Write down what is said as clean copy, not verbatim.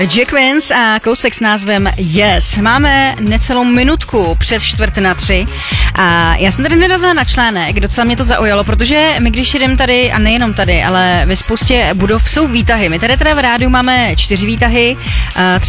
Jack Vance a kousek s názvem Yes. Máme necelou minutku před 2:45 a já jsem tady narazila na článek, docela mě to zaujalo, protože my když jdeme tady, a nejenom tady, ale ve spoustě budov jsou výtahy. My tady teda v rádiu máme 4 výtahy,